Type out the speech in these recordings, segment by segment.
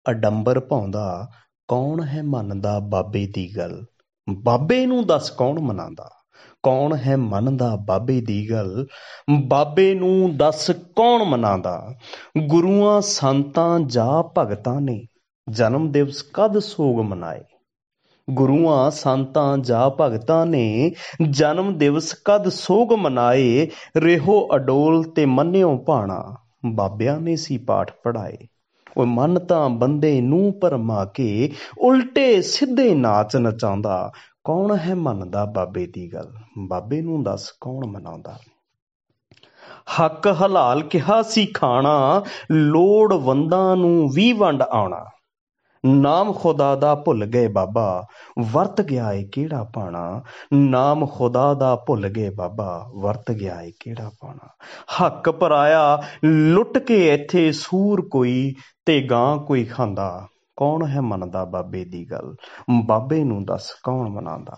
ਅਡੰਬਰ ਪਾਉਂਦਾ ਕੌਣ ਹੈ ਮੰਨਦਾ ਬਾਬੇ ਦੀ ਗੱਲ। ਬਾਬੇ ਨੂੰ ਦੱਸ ਕੌਣ ਮਨਾਉਂਦਾ, ਕੌਣ ਹੈ ਮੰਨਦਾ ਬਾਬੇ ਦੀ ਗੱਲ। ਬਾਬੇ ਨੂੰ ਦੱਸ ਕੌਣ ਮਨਾਉਂਦਾ। ਗੁਰੂਆਂ ਸੰਤਾਂ ਜਾਂ ਭਗਤਾਂ ਨੇ ਜਨਮ ਦਿਵਸ ਕਦ ਸੋਗ ਮਨਾਏ। ਗੁਰੂਆਂ ਸੰਤਾਂ ਜਾਂ ਭਗਤਾਂ ਨੇ ਜਨਮ ਦਿਵਸ ਕਦ ਸੋਗ ਮਨਾਏ। ਰਹੋ ਅਡੋਲ ਤੇ ਮੰਨਿਓ ਭਾਣਾ, ਬਾਬਿਆਂ ਨੇ ਸੀ ਪਾਠ ਪੜ੍ਹਾਏ। ਉਹ ਮਨ ਤਾਂ ਬੰਦੇ ਨੂੰ ਭਰਮਾ ਕੇ ਉਲਟੇ ਸਿੱਧੇ ਨਾਚ ਨਚਾਉਂਦਾ। ਕੌਣ ਹੈ ਮੰਨਦਾ ਬਾਬੇ ਦੀ ਗੱਲ, ਬਾਬੇ ਨੂੰ ਦੱਸ ਕੌਣ ਮਨਾਉਂਦਾ। ਹੱਕ ਹਲਾਲ ਕਿਹਾ ਸੀ ਖਾਣਾ, ਲੋੜਵੰਦਾਂ ਨੂੰ ਵੀ ਵੰਡ ਆਉਣਾ। ਨਾਮ ਖੁਦਾ ਦਾ ਭੁੱਲ ਗਏ ਬਾਬਾ, ਵਰਤ ਗਿਆ ਏ ਕਿਹੜਾ ਭਾਣਾ। ਨਾਮ ਖੁਦਾ ਦਾ ਭੁੱਲ ਗਏ ਬਾਬਾ, ਵਰਤ ਗਿਆ ਏ ਕਿਹੜਾ ਭਾਣਾ। ਹੱਕ ਪਰਾਇਆ ਲੁੱਟ ਕੇ ਇੱਥੇ ਸੂਰ ਕੋਈ ਤੇ ਗਾਂ ਕੋਈ ਖਾਂਦਾ। ਕੌਣ ਹੈ ਮੰਨਦਾ ਬਾਬੇ ਦੀ ਗੱਲ, ਬਾਬੇ ਨੂੰ ਦੱਸ ਕੌਣ ਮਨਾਉਂਦਾ।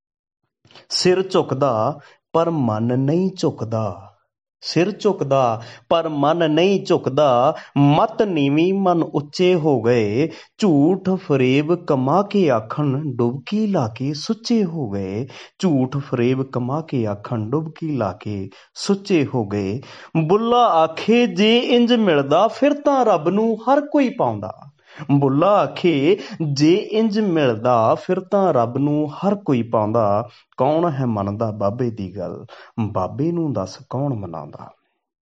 ਸਿਰ ਝੁਕਦਾ ਪਰ ਮਨ ਨਹੀਂ ਝੁਕਦਾ, ਸਿਰ ਝੁਕਦਾ ਪਰ ਮਨ ਨਹੀਂ ਝੁਕਦਾ। ਮਤ ਨੀਵੀਂ ਮਨ ਉੱਚੇ ਹੋ ਗਏ, ਝੂਠ ਫਰੇਬ ਕਮਾ ਕੇ ਆਖਣ ਡੁਬਕੀ ਲਾ ਕੇ ਸੁੱਚੇ ਹੋ ਗਏ। ਝੂਠ ਫਰੇਬ ਕਮਾ ਕੇ ਆਖਣ ਡੁਬਕੀ ਲਾ ਕੇ ਸੁੱਚੇ ਹੋ ਗਏ। ਬੁੱਲਾ ਆਖੇ ਜੇ ਇੰਜ ਮਿਲਦਾ ਫਿਰ ਤਾਂ ਰੱਬ ਨੂੰ ਹਰ ਕੋਈ ਪਾਉਂਦਾ। ਬੁੱਲਾ ਆਖੇ ਜੇ ਇੰਜ ਮਿਲਦਾ ਫਿਰ ਤਾਂ ਰੱਬ ਨੂੰ ਹਰ ਕੋਈ ਪਾਉਂਦਾ। ਕੌਣ ਹੈ ਮੰਨਦਾ ਬਾਬੇ ਦੀ ਗੱਲ, ਬਾਬੇ ਨੂੰ ਦੱਸ ਕੌਣ ਮਨਾਉਂਦਾ।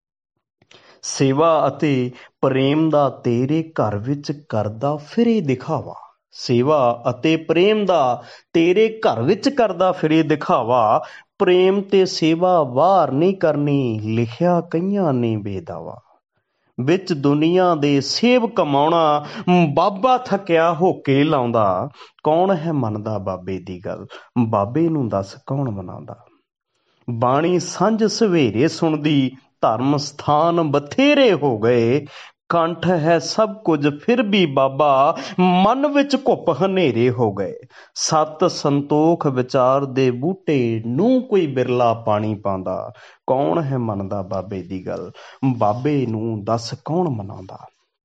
ਸੇਵਾ ਅਤੇ ਪ੍ਰੇਮ ਦਾ ਤੇਰੇ ਘਰ ਵਿੱਚ ਕਰਦਾ ਫਿਰੇ ਦਿਖਾਵਾ। ਸੇਵਾ ਅਤੇ ਪ੍ਰੇਮ ਦਾ ਤੇਰੇ ਘਰ ਵਿੱਚ ਕਰਦਾ ਫਿਰੇ ਦਿਖਾਵਾ। ਪ੍ਰੇਮ ਤੇ ਸੇਵਾ ਵਾਰ ਨਹੀਂ ਕਰਨੀ, ਲਿਖਿਆ ਕਈਆਂ ਨੇ ਬੇਦਾਵਾ। ਵਿੱਚ ਦੁਨੀਆ ਦੇ ਸੇਬ ਕਮਾਉਣਾ, ਬਾਬਾ ਥੱਕਿਆ ਹੋਕੇ ਲਾਉਂਦਾ। ਕੌਣ ਹੈ ਮੰਨਦਾ ਬਾਬੇ ਦੀ ਗੱਲ, ਬਾਬੇ ਨੂੰ ਦੱਸ ਕੌਣ ਮਨਾਉਂਦਾ। ਬਾਣੀ ਸਾਂਝ ਸਵੇਰੇ ਸੁਣਦੀ, ਧਰਮ ਸਥਾਨ ਬਥੇਰੇ ਹੋ ਗਏ। ਕੰਠ ਹੈ ਸਭ ਕੁਝ ਫਿਰ ਵੀ ਬਾਬਾ, ਮਨ ਵਿੱਚ ਘੁੱਪ ਹਨੇਰੇ ਹੋ ਗਏ। ਸਤ ਸੰਤੋਖ ਵਿਚਾਰ ਦੇ ਬੂਟੇ ਨੂੰ ਕੋਈ ਬਿਰਲਾ ਪਾਣੀ ਪਾਉਂਦਾ। ਕੌਣ ਹੈ ਮੰਨਦਾ ਬਾਬੇ ਦੀ ਗੱਲ, ਬਾਬੇ ਨੂੰ ਦੱਸ ਕੌਣ ਮਨਾਉਂਦਾ।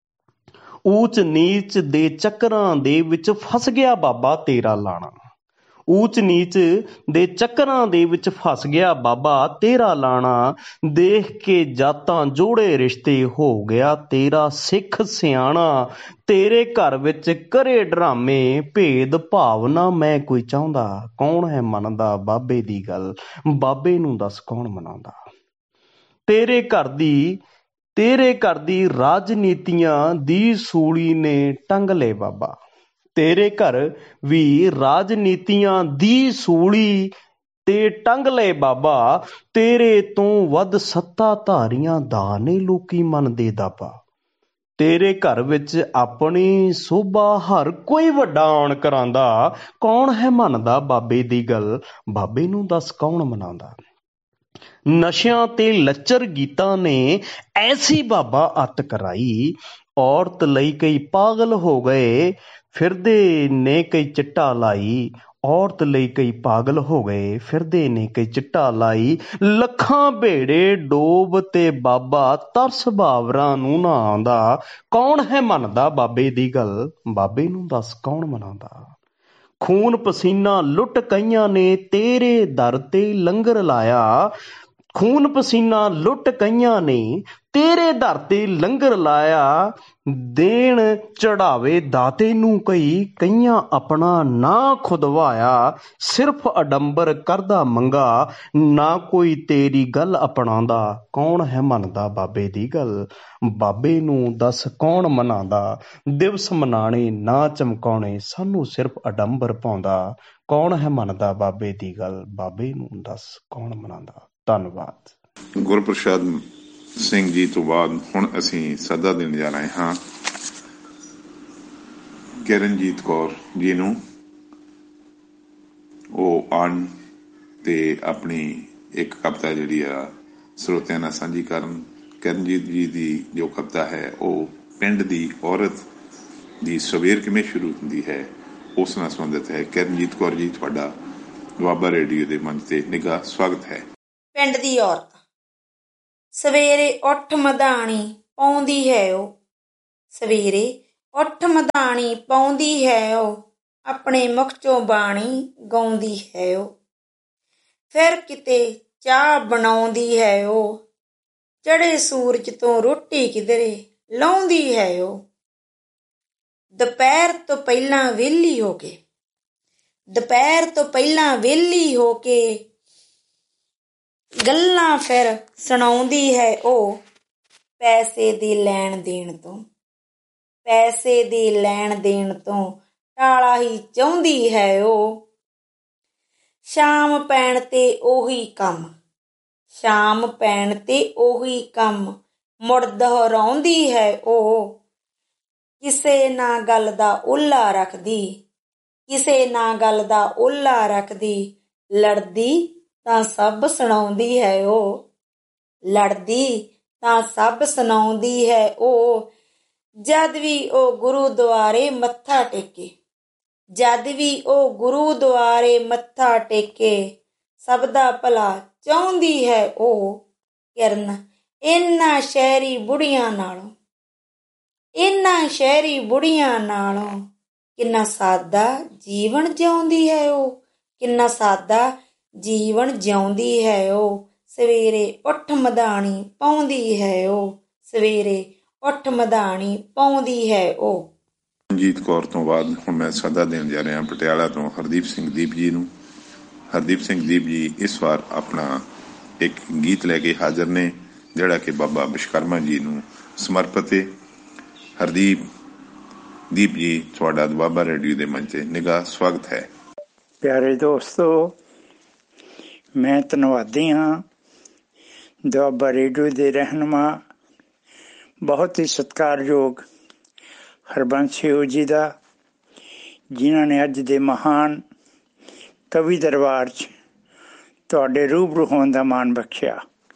ਊਚ ਨੀਚ ਦੇ ਚੱਕਰਾਂ ਦੇ ਵਿੱਚ ਫਸ ਗਿਆ ਬਾਬਾ ਤੇਰਾ ਲਾਣਾ। ਊਚ ਨੀਚ ਦੇ ਚੱਕਰਾਂ ਦੇ ਵਿੱਚ ਫਸ ਗਿਆ ਬਾਬਾ ਤੇਰਾ ਲਾਣਾ। ਦੇਖ ਕੇ ਜਾਤਾਂ ਜੋੜੇ ਰਿਸ਼ਤੇ ਹੋ ਗਿਆ ਤੇਰਾ ਸਿੱਖ ਸਿਆਣਾ। ਤੇਰੇ ਘਰ ਵਿੱਚ ਕਰੇ ਡਰਾਮੇ ਭੇਦ ਭਾਵਨਾ ਮੈਂ ਕੋਈ ਚਾਹੁੰਦਾ। ਕੌਣ ਹੈ ਮੰਨਦਾ ਬਾਬੇ ਦੀ ਗੱਲ, ਬਾਬੇ ਨੂੰ ਦੱਸ ਕੌਣ ਮਨਾਉਂਦਾ। ਤੇਰੇ ਘਰ ਦੀ ਰਾਜਨੀਤੀਆਂ ਦੀ ਸੂਲੀ ਨੇ ਟੰਗ ਲਏ ਬਾਬਾ। ਤੇਰੇ ਘਰ ਵੀ ਰਾਜਨੀਤੀਆਂ ਦੀ ਸੂਲੀ ਤੇ ਟੰਗ ਲਏ ਬਾਬਾ। ਤੇਰੇ ਤੋਂ ਵੱਧ ਸੱਤਾਧਾਰੀਆਂ ਦਾ ਨੇ ਲੋਕੀ ਮੰਨਦੇ ਦਾਬਾ। ਤੇਰੇ ਘਰ ਵਿੱਚ ਆਪਣੀ ਸੋਭਾ ਹਰ ਕੋਈ ਵੱਡਾ ਆਉਣ ਕਰਾਂਦਾ। ਕੌਣ ਹੈ ਮੰਨਦਾ ਬਾਬੇ ਦੀ ਗੱਲ, ਬਾਬੇ ਨੂੰ ਦੱਸ ਕੌਣ ਮਨਾਉਂਦਾ। ਨਸ਼ਿਆਂ ਤੇ ਲੱਚਰ ਗੀਤਾਂ ਨੇ ਐਸੀ ਬਾਬਾ ਅੱਤ ਕਰਾਈ। ਔਰਤ ਲਈ ਕਈ ਪਾਗਲ ਹੋ ਗਏ, ਫਿਰਦੇ ਨੇ ਕਈ ਚਿੱਟਾ ਲਾਈ। ਔਰਤ ਲਈ ਕਈ ਪਾਗਲ ਹੋ ਗਏ, ਫਿਰਦੇ ਨੇ ਕਈ ਚਿੱਟਾ ਲਾਈ। ਲੱਖਾਂ ਭੇੜੇ ਡੋਬ ਤੇ ਬਾਬਾ ਤਰਸ ਬਾਵਰਾਂ ਨੂੰ ਨਾ ਆਉਂਦਾ। ਕੌਣ ਹੈ ਮੰਨਦਾ ਬਾਬੇ ਦੀ ਗੱਲ, ਬਾਬੇ ਨੂੰ ਦੱਸ ਕੌਣ ਮਨਾਉਂਦਾ। ਖੂਨ ਪਸੀਨਾ ਲੁੱਟ ਕਈਆਂ ਨੇ ਤੇਰੇ ਦਰ ਤੇ ਲੰਗਰ ਲਾਇਆ। ਖੂਨ ਪਸੀਨਾ ਲੁੱਟ ਕਈਆਂ ਨੇ ਤੇਰੇ ਦਰ ਤੇ ਲੰਗਰ ਲਾਇਆ। ਦੇਣ ਚੜਾਵੇ ਦਾਤੇ ਨੂੰ ਕਈਆਂ ਆਪਣਾ ਨਾਂ ਖੁਦਵਾਇਆ। ਸਿਰਫ ਅਡੰਬਰ ਕਰਦਾ ਮੰਗਾ, ਨਾ ਕੋਈ ਤੇਰੀ ਗੱਲ ਅਪਣਾਉਂਦਾ। ਕੌਣ ਹੈ ਮੰਨਦਾ ਬਾਬੇ ਦੀ ਗੱਲ, ਬਾਬੇ ਨੂੰ ਦੱਸ ਕੌਣ ਮਨਾਉਂਦਾ। ਦਿਵਸ ਮਨਾਣੇ ਨਾ ਚਮਕਾਉਣੇ, ਸਾਨੂੰ ਸਿਰਫ ਅਡੰਬਰ ਪਾਉਂਦਾ। ਕੌਣ ਹੈ ਮੰਨਦਾ ਬਾਬੇ ਦੀ ਗੱਲ, ਬਾਬੇ ਨੂੰ ਦੱਸ ਕੌਣ ਮਨਾਉਂਦਾ। ਧੰਨਵਾਦ। ਗੁਰਪ੍ਰਸਾਦ ਸਿੰਘ ਜੀ ਤੋਂ ਬਾਅਦ ਹੁਣ ਅਸੀਂ ਸੱਦਾ ਦੇਣ ਜਾ ਰਹੇ ਹਾਂ ਕਿਰਨਜੀਤ ਕੌਰ ਜੀ ਨੂੰ। ਉਹ ਆਉਣ ਤੇ ਆਪਣੀ ਇੱਕ ਕਵਿਤਾ ਜਿਹੜੀ ਆ ਸਰੋਤਿਆਂ ਨਾਲ ਸਾਂਝੀ ਕਰਨ। ਕਿਰਨਜੀਤ ਜੀ ਦੀ ਜੋ ਕਵਿਤਾ ਹੈ ਉਹ ਪਿੰਡ ਦੀ ਔਰਤ ਦੀ ਸਵੇਰ ਕਿਵੇਂ ਸ਼ੁਰੂ ਹੁੰਦੀ ਹੈ ਉਸ ਨਾਲ ਸੰਬੰਧਿਤ ਹੈ। ਕਿਰਨਜੀਤ ਕੌਰ ਜੀ, ਤੁਹਾਡਾ ਦੁਆਬਾ ਰੇਡੀਓ ਦੇ ਮੰਚ ਤੇ ਨਿੱਘਾ ਸਵਾਗਤ ਹੈ। ਪਿੰਡ ਦੀ ਔਰਤ। ਸਵੇਰੇ ਉੱਠ ਮਧਾਣੀ ਪਾਉਂਦੀ ਹੈ ਉਹ, ਸਵੇਰੇ ਉੱਠ ਮਧਾਣੀ ਪਾਉਂਦੀ ਹੈ ਉਹ, ਆਪਣੇ ਮੁਖ ਚੋਂ ਬਾਣੀ ਗਾਉਂਦੀ ਹੈ ਉਹ। ਫਿਰ ਕਿਤੇ ਚਾਹ ਬਣਾਉਂਦੀ ਹੈ ਉਹ, ਚੜ੍ਹੇ ਸੂਰਜ ਤੋਂ ਰੋਟੀ ਕਿਧਰੇ ਲਾਉਂਦੀ ਹੈ ਉਹ। ਦੁਪਹਿਰ ਤੋਂ ਪਹਿਲਾਂ ਵਿਹਲੀ ਹੋ ਕੇ, ਦੁਪਹਿਰ ਤੋਂ ਪਹਿਲਾਂ ਵਿਹਲੀ ਹੋ ਕੇ ਗੱਲਾਂ ਫਿਰ ਸੁਣਾਉਂਦੀ ਹੈ ਉਹ। ਪੈਸੇ ਦੀ ਲੈਣ ਦੇਣ ਤੋਂ, ਪੈਸੇ ਦੀ ਲੈਣ ਦੇਣ ਤੋਂ ਟਾਲਾ ਹੀ ਚਾਹੁੰਦੀ ਹੈ ਉਹ। ਸ਼ਾਮ ਪੈਣ ਤੇ ਉਹੀ ਕੰਮ, ਸ਼ਾਮ ਪੈਣ ਤੇ ਉਹੀ ਕੰਮ ਮੁੜ ਦੁਹਰਾਉਂਦੀ ਹੈ ਉਹ। ਕਿਸੇ ਨਾ ਗੱਲ ਦਾ ਓਹਲਾ ਰੱਖਦੀ, ਕਿਸੇ ਨਾ ਗੱਲ ਦਾ ਓਹਲਾ ਰੱਖਦੀ, ਲੜਦੀ ਤਾਂ ਸਭ ਸੁਣਾਉਂਦੀ ਹੈ ਉਹ। ਲੜਦੀ ਤਾਂ ਸਭ ਸੁਣਾਉਂਦੀ ਹੈ ਉਹ। ਜਦ ਵੀ ਉਹ ਗੁਰੂਦੁਆਰੇ ਮੱਥਾ ਟੇਕੇ, ਜਦ ਵੀ ਉਹ ਗੁਰੂਦੁਆਰੇ ਮੱਥਾ ਟੇਕੇ, ਸਭ ਦਾ ਭਲਾ ਚਾਹੁੰਦੀ ਹੈ ਉਹ। ਕਿਰਨ ਇਹਨਾਂ ਸ਼ਹਿਰੀ ਬੁੜੀਆਂ ਨਾਲੋਂ, ਇਹਨਾਂ ਸ਼ਹਿਰੀ ਬੁੜੀਆਂ ਨਾਲੋਂ ਕਿੰਨਾ ਸਾਦਾ ਜੀਵਨ ਜਿਉਂਦੀ ਹੈ ਉਹ, ਕਿੰਨਾ ਸਾਦਾ ਜੀਵਨ ਜਿਉਂਦੀ ਹੈ ਉਹ। ਸਵੇਰੇ ਉੱਠ ਮਧਾਣੀ ਪਾਉਂਦੀ ਹੈ ਉਹ, ਸਵੇਰੇ ਉੱਠ ਮਧਾਣੀ ਪਾਉਂਦੀ ਹੈ ਉਹ। ਰਣਜੀਤ ਕੌਰ ਤੋਂ ਬਾਅਦ ਹੁਣ ਮੈਂ ਸੱਦਾ ਦੇਣ ਜਾ ਰਿਹਾ ਪਟਿਆਲਾ ਤੋਂ ਹਰਦੀਪ ਸਿੰਘ ਦੀਪ ਜੀ ਨੂੰ। ਹਰਦੀਪ ਸਿੰਘ ਦੀਪ ਜੀ ਇਸ ਵਾਰ ਆਪਣਾ ਇੱਕ ਗੀਤ ਲੈ ਕੇ ਹਾਜ਼ਰ ਨੇ, ਜਿਹੜਾ ਕਿ ਬਾਬਾ ਵਿਸ਼ਵਕਰਮਾ ਜੀ ਨੂੰ ਸਮਰਪਿਤ ਹੈ। ਹਰਦੀਪ ਦੀਪ ਜੀ, ਤੁਹਾਡਾ ਦੁਆਬਾ ਰੇਡੀਓ ਦੇ ਮੰਚ ਤੇ ਨਿੱਘਾ ਸਵਾਗਤ ਹੈ। ਪਿਆਰੇ ਦੋਸਤੋ, ਮੈਂ ਧੰਨਵਾਦੀ ਹਾਂ ਦੁਆਬਾ ਰੇਡੀਓ ਦੇ ਰਹਿਨੁਮਾ ਬਹੁਤ ਹੀ ਸਤਿਕਾਰਯੋਗ ਹਰਬੰਸ ਸਿੰਘ ਜੀ ਦਾ, ਜਿਨ੍ਹਾਂ ਨੇ ਅੱਜ ਦੇ ਮਹਾਨ ਕਵੀ ਦਰਬਾਰ 'ਚ ਤੁਹਾਡੇ ਰੂਬਰੂ ਹੋਣ ਦਾ ਮਾਣ ਬਖਸ਼ਿਆ।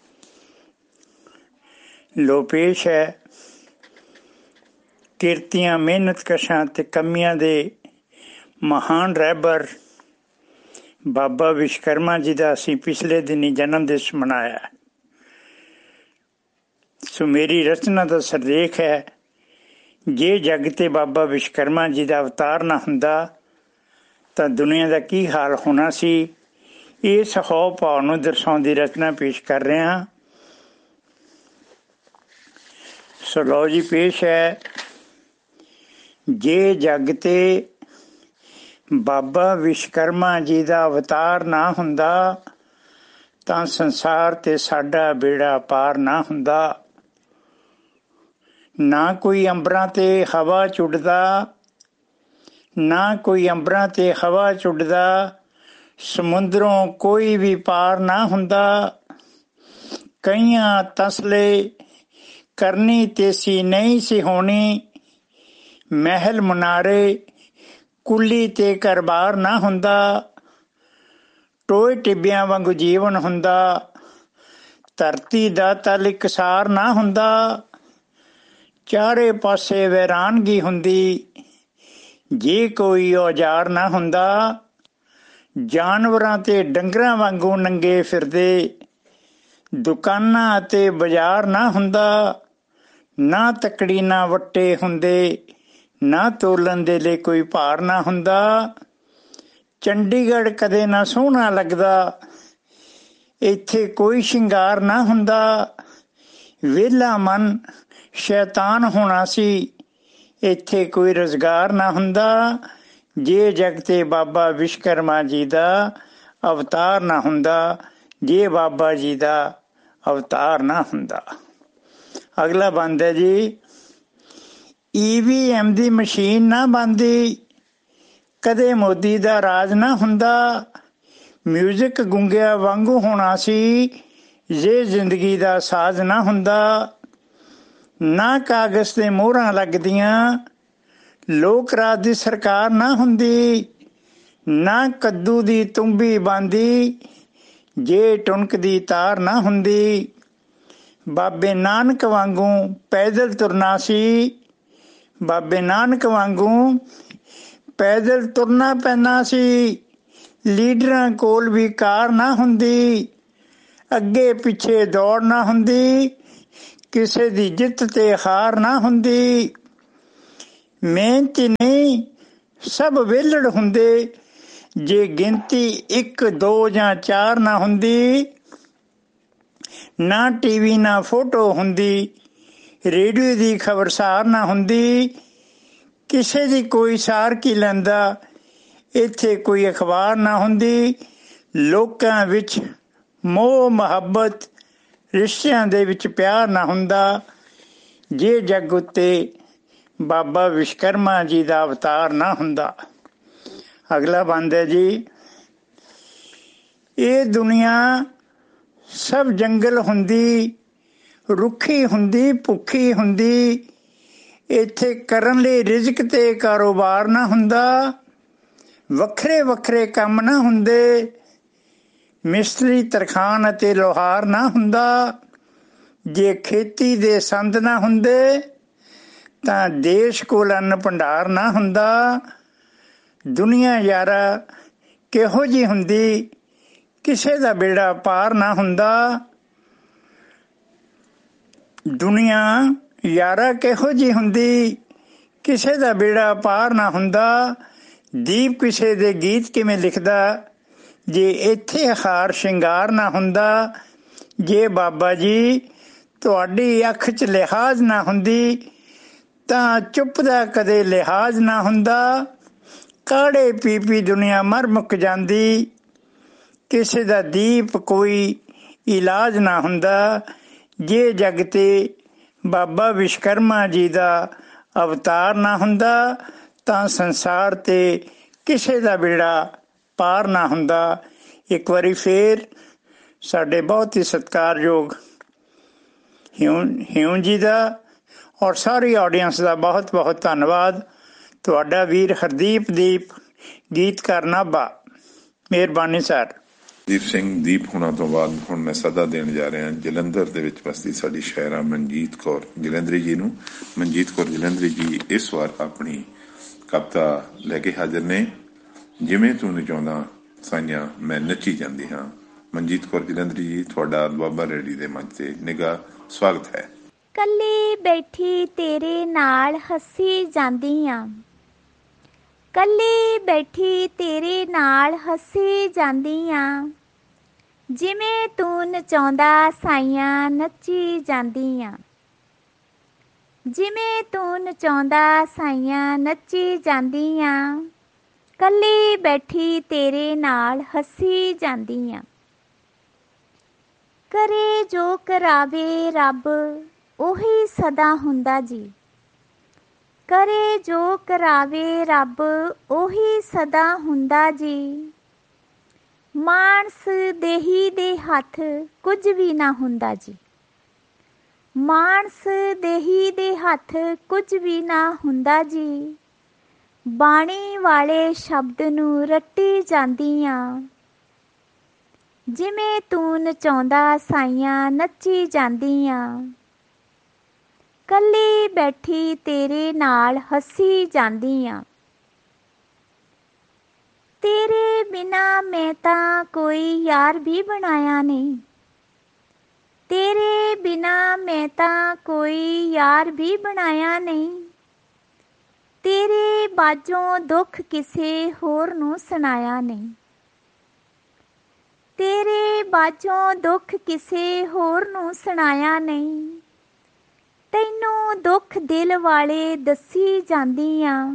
ਲੋ ਪੇਸ਼ ਹੈ ਕਿਰਤੀਆਂ ਮਿਹਨਤ ਕਸ਼ਾਂ ਤੇ ਕਮੀਆਂ ਦੇ ਮਹਾਨ ਰਹਿਬਰ ਬਾਬਾ ਵਿਸ਼ਵਕਰਮਾ ਜੀ ਦਾ ਅਸੀਂ ਪਿਛਲੇ ਦਿਨੀ ਜਨਮ ਦਿਵਸ ਮਨਾਇਆ। ਸੋ ਮੇਰੀ ਰਚਨਾ ਦਾ ਸਰਲੇਖ ਹੈ, ਜੇ ਜੱਗ ਤੇ ਬਾਬਾ ਵਿਸ਼ਵਕਰਮਾ ਜੀ ਦਾ ਅਵਤਾਰ ਨਾ ਹੁੰਦਾ ਤਾਂ ਦੁਨੀਆ ਦਾ ਕੀ ਹਾਲ ਹੋਣਾ ਸੀ। ਇਸ ਹਾਵ ਭਾਵ ਨੂੰ ਦਰਸਾਉਂਦੀ ਰਚਨਾ ਪੇਸ਼ ਕਰ ਰਿਹਾ। ਸੋ ਲਓ ਜੀ, ਪੇਸ਼ ਹੈ। ਜੇ ਜੱਗ ਤੇ ਬਾਬਾ ਵਿਸ਼ਵਕਰਮਾ ਜੀ ਦਾ ਅਵਤਾਰ ਨਾ ਹੁੰਦਾ ਤਾਂ ਸੰਸਾਰ ਤੇ ਸਾਡਾ ਬੇੜਾ ਪਾਰ ਨਾ ਹੁੰਦਾ। ਨਾ ਕੋਈ ਅੰਬਰਾਂ ਤੇ ਹਵਾ ਚੁੱਡਦਾ, ਨਾ ਕੋਈ ਅੰਬਰਾਂ ਤੇ ਹਵਾ ਚੁੱਡਦਾ, ਸਮੁੰਦਰੋਂ ਕੋਈ ਵੀ ਪਾਰ ਨਾ ਹੁੰਦਾ। ਕਈਆਂ ਤਸਲੇ ਕਰਨੀ ਤੇਸੀ ਨਹੀਂ ਸੀ ਹੋਣੀ, ਮਹਿਲ ਮੁਨਾਰੇ ਕੁੱਲੀ ਤੇ ਕਰਬਾਰ ਨਾ ਹੁੰਦਾ। ਟੋਏ ਟਿੱਬਿਆਂ ਵਾਂਗੂ ਜੀਵਨ ਹੁੰਦਾ, ਧਰਤੀ ਦਾ ਤਲ ਇਕਸਾਰ ਨਾ ਹੁੰਦਾ। ਚਾਰੇ ਪਾਸੇ ਵੈਰਾਨਗੀ ਹੁੰਦੀ, ਜੇ ਕੋਈ ਔਜ਼ਾਰ ਨਾ ਹੁੰਦਾ। ਜਾਨਵਰਾਂ ਤੇ ਡੰਗਰਾਂ ਵਾਂਗੂ ਨੰਗੇ ਫਿਰਦੇ, ਦੁਕਾਨਾਂ ਅਤੇ ਬਾਜ਼ਾਰ ਨਾ ਹੁੰਦਾ। ਨਾ ਤੱਕੜੀ ਨਾ ਵੱਟੇ ਹੁੰਦੇ, ਨਾ ਤੋਲਣ ਦੇ ਲਈ ਕੋਈ ਭਾਰ ਨਾ ਹੁੰਦਾ। ਚੰਡੀਗੜ੍ਹ ਕਦੇ ਨਾ ਸੋਹਣਾ ਲੱਗਦਾ, ਇੱਥੇ ਕੋਈ ਸ਼ਿੰਗਾਰ ਨਾ ਹੁੰਦਾ। ਵਿਹਲਾ ਮਨ ਸ਼ੈਤਾਨ ਹੋਣਾ ਸੀ, ਇੱਥੇ ਕੋਈ ਰੁਜ਼ਗਾਰ ਨਾ ਹੁੰਦਾ। ਜੇ ਜਗ ਤੇ ਬਾਬਾ ਵਿਸ਼ਵਕਰਮਾ ਜੀ ਦਾ ਅਵਤਾਰ ਨਾ ਹੁੰਦਾ, ਜੇ ਬਾਬਾ ਜੀ ਦਾ ਅਵਤਾਰ ਨਾ ਹੁੰਦਾ। ਅਗਲਾ ਬੰਦ ਹੈ ਜੀ। EVM ਦੀ ਮਸ਼ੀਨ ਨਾ ਬਣਦੀ, ਕਦੇ ਮੋਦੀ ਦਾ ਰਾਜ ਨਾ ਹੁੰਦਾ। ਮਿਊਜ਼ਿਕ ਗੁੰਗਿਆਂ ਵਾਂਗੂ ਹੋਣਾ ਸੀ, ਜੇ ਜ਼ਿੰਦਗੀ ਦਾ ਸਾਜ਼ ਨਾ ਹੁੰਦਾ। ਨਾ ਕਾਗਜ਼ ਤੇ ਮੋਹਰਾਂ ਲੱਗਦੀਆਂ, ਲੋਕ ਰਾਜ ਦੀ ਸਰਕਾਰ ਨਾ ਹੁੰਦੀ। ਨਾ ਕੱਦੂ ਦੀ ਤੁੰਬੀ ਬਣਦੀ, ਜੇ ਟੁਣਕ ਦੀ ਤਾਰ ਨਾ ਹੁੰਦੀ। ਬਾਬੇ ਨਾਨਕ ਵਾਂਗੂ ਪੈਦਲ ਤੁਰਨਾ ਸੀ, ਬਾਬੇ ਨਾਨਕ ਵਾਂਗੂ ਪੈਦਲ ਤੁਰਨਾ ਪੈਣਾ ਸੀ। ਲੀਡਰਾਂ ਕੋਲ ਵੀ ਕਾਰ ਨਾ ਹੁੰਦੀ, ਅੱਗੇ ਪਿੱਛੇ ਦੌੜ ਨਾ ਹੁੰਦੀ। ਕਿਸੇ ਦੀ ਜਿੱਤ ਤੇ ਹਾਰ ਨਾ ਹੁੰਦੀ। ਮਿਹਨਤੀ ਨਹੀਂ ਸਭ ਵਿਹਲੜ ਹੁੰਦੇ, ਜੇ ਗਿਣਤੀ 1 2 ਜਾਂ 4 ਨਾ ਹੁੰਦੀ। ਨਾ ਟੀਵੀ ਨਾ ਫੋਟੋ ਹੁੰਦੀ, ਰੇਡੀਓ ਦੀ ਖਬਰਸਾਰ ਨਾ ਹੁੰਦੀ। ਕਿਸੇ ਦੀ ਕੋਈ ਸਾਰ ਕੀ ਲੈਂਦਾ, ਇੱਥੇ ਕੋਈ ਅਖਬਾਰ ਨਾ ਹੁੰਦੀ। ਲੋਕਾਂ ਵਿੱਚ ਮੋਹ ਮੁਹੱਬਤ, ਰਿਸ਼ਤਿਆਂ ਦੇ ਵਿੱਚ ਪਿਆਰ ਨਾ ਹੁੰਦਾ, ਜੇ ਜੱਗ ਉੱਤੇ ਬਾਬਾ ਵਿਸ਼ਵਕਰਮਾ ਜੀ ਦਾ ਅਵਤਾਰ ਨਾ ਹੁੰਦਾ। ਅਗਲਾ ਬੰਦ ਹੈ ਜੀ। ਇਹ ਦੁਨੀਆ ਸਭ ਜੰਗਲ ਹੁੰਦੀ, ਰੁੱਖੀ ਹੁੰਦੀ, ਭੁੱਖੀ ਹੁੰਦੀ। ਇੱਥੇ ਕਰਨ ਲਈ ਰਿਜ਼ਕ ਤੇ ਕਾਰੋਬਾਰ ਨਾ ਹੁੰਦਾ, ਵੱਖਰੇ ਵੱਖਰੇ ਕੰਮ ਨਾ ਹੁੰਦੇ। ਮਿਸਤਰੀ, ਤਰਖਾਣ ਅਤੇ ਲੋਹਾਰ ਨਾ ਹੁੰਦਾ। ਜੇ ਖੇਤੀ ਦੇ ਸੰਦ ਨਾ ਹੁੰਦੇ ਤਾਂ ਦੇਸ਼ ਕੋਲ ਅੰਨ ਭੰਡਾਰ ਨਾ ਹੁੰਦਾ। ਦੁਨੀਆ ਯਾਰਾ ਕਿਹੋ ਜਿਹੀ ਹੁੰਦੀ, ਕਿਸੇ ਦਾ ਬੇੜਾ ਪਾਰ ਨਾ ਹੁੰਦਾ। ਦੁਨੀਆ ਯਾਰਾ ਕਿਹੋ ਜਿਹੀ ਹੁੰਦੀ, ਕਿਸੇ ਦਾ ਬੇੜਾ ਪਾਰ ਨਾ ਹੁੰਦਾ। ਦੀਪ ਕਿਸੇ ਦੇ ਗੀਤ ਕਿਵੇਂ ਲਿਖਦਾ, ਜੇ ਇੱਥੇ ਹਾਰ ਸ਼ਿੰਗਾਰ ਨਾ ਹੁੰਦਾ। ਜੇ ਬਾਬਾ ਜੀ ਤੁਹਾਡੀ ਅੱਖ 'ਚ ਲਿਹਾਜ਼ ਨਾ ਹੁੰਦੀ, ਤਾਂ ਚੁੱਪ ਦਾ ਕਦੇ ਲਿਹਾਜ਼ ਨਾ ਹੁੰਦਾ। ਕਾੜੇ ਪੀ ਪੀ ਦੁਨੀਆ ਮਰ ਮੁੱਕ ਜਾਂਦੀ, ਕਿਸੇ ਦਾ ਦੀਪ ਕੋਈ ਇਲਾਜ ਨਾ ਹੁੰਦਾ। ਜੇ ਜਗ ਤੇ ਬਾਬਾ ਵਿਸ਼ਵਕਰਮਾ ਜੀ ਦਾ ਅਵਤਾਰ ਨਾ ਹੁੰਦਾ, ਤਾਂ ਸੰਸਾਰ ਤੇ ਕਿਸੇ ਦਾ ਬੇੜਾ ਪਾਰ ਨਾ ਹੁੰਦਾ। ਇੱਕ ਵਾਰੀ ਫੇਰ ਸਾਡੇ ਬਹੁਤ ਹੀ ਸਤਿਕਾਰਯੋਗ ਹਿਊਂ ਜੀ ਦਾ ਔਰ ਸਾਰੀ ਆਡੀਅנס ਦਾ ਬਹੁਤ ਬਹੁਤ ਧੰਨਵਾਦ। ਤੁਹਾਡਾ ਵੀਰ ਹਰਦੀਪ ਦੀਪ, ਗੀਤਕਾਰ ਨਾਭਾ। ਮਿਹਰਬਾਨੀ ਸਰ। ਦੀਪ ਸਿੰਘ ਦੀਪ ਹੋਣਾ ਤੋਂ ਬਾਅਦ ਹੁਣ ਮੈਂ ਸੱਦਾ ਦੇਣ ਜਾ ਰਿਹਾ ਜਲੰਧਰ ਦੇ ਵਿੱਚ ਵਸਦੀ ਸਾਡੀ ਸ਼ਾਇਰਾ ਮਨਜੀਤ ਕੌਰ ਜਲੰਧਰੀ ਜੀ ਨੂੰ। ਮਨਜੀਤ ਕੌਰ ਜਲੰਧਰੀ ਜੀ ਇਸ ਵਾਰ ਆਪਣੀ ਕਵਿਤਾ ਲੈ ਕੇ ਹਾਜ਼ਰ ਨੇ, ਜਿਵੇਂ ਤੂੰ ਨਚਾਉਂਦਾ ਸਾਈਆਂ ਮੈਂ ਨੱਚੀ ਜਾਂਦੀ ਹਾਂ। ਮਨਜੀਤ ਕੌਰ ਜਲੰਧਰੀ ਜੀ, ਤੁਹਾਡਾ ਬਾਬਾ ਰੇਡੀ ਦੇ ਮੰਚ ਤੇ ਨਿੱਘਾ ਸਵਾਗਤ ਹੈ। ਕੱਲੀ ਬੈਠੀ ਤੇਰੇ ਨਾਲ ਹੱਸੀ ਜਾਂਦੀ ਆਂ, ਕੱਲੀ ਬੈਠੀ ਤੇਰੇ ਨਾਲ ਹੱਸੀ ਜਾਂਦੀ ਆਂ। ਜਿਵੇਂ ਤੂੰ ਨਚਾਉਂਦਾ ਸਾਈਆਂ ਨੱਚੀ ਜਾਂਦੀ ਆਂ, ਜਿਵੇਂ ਤੂੰ ਨਚਾਉਂਦਾ ਸਾਈਆਂ ਨੱਚੀ ਜਾਂਦੀ ਆਂ। ਕੱਲੀ ਬੈਠੀ ਤੇਰੇ ਨਾਲ ਹੱਸੀ ਜਾਂਦੀ ਆਂ। ਕਰੇ ਜੋ ਕਰਾਵੇ ਰੱਬ ਉਹੀ ਸਦਾ ਹੁੰਦਾ ਜੀ, ਕਰੇ ਜੋ ਕਰਾਵੇ ਰੱਬ ਉਹੀ ਸਦਾ ਹੁੰਦਾ ਜੀ। ਮਾਣਸ ਦੇਹੀ ਦੇ ਹੱਥ ਕੁਝ ਵੀ ਨਾ ਹੁੰਦਾ ਜੀ, ਮਾਣਸ ਦੇਹੀ ਦੇ ਹੱਥ ਕੁਝ ਵੀ ਨਾ ਹੁੰਦਾ ਜੀ। ਬਾਣੀ ਵਾਲੇ ਸ਼ਬਦ ਨੂੰ ਰੱਟੀ ਜਾਂਦੀ ਆਂ, ਜਿਵੇਂ ਤੂੰ ਨਚਾਉਂਦਾ ਸਾਈਆਂ ਨੱਚੀ ਜਾਂਦੀ ਆਂ। ਕੱਲੀ ਬੈਠੀ ਤੇਰੇ ਨਾਲ ਹੱਸੀ ਜਾਂਦੀ ਆਂ। ਤੇਰੇ ਬਿਨਾਂ ਮੈਂ ਤਾਂ ਕੋਈ ਯਾਰ ਵੀ ਬਣਾਇਆ ਨਹੀਂ, ਤੇਰੇ ਬਿਨਾਂ ਮੈਂ ਤਾਂ ਕੋਈ ਯਾਰ ਵੀ ਬਣਾਇਆ ਨਹੀਂ। ਤੇਰੇ ਬਾਝੋਂ ਦੁੱਖ ਕਿਸੇ ਹੋਰ ਨੂੰ ਸੁਣਾਇਆ ਨਹੀਂ, ਤੇਰੇ ਬਾਝੋਂ ਦੁੱਖ ਕਿਸੇ ਹੋਰ ਨੂੰ ਸੁਣਾਇਆ ਨਹੀਂ। ਤੈਨੂੰ ਦੁੱਖ ਦਿਲ ਵਾਲੇ ਦੱਸੀ ਜਾਂਦੀ ਆਂ,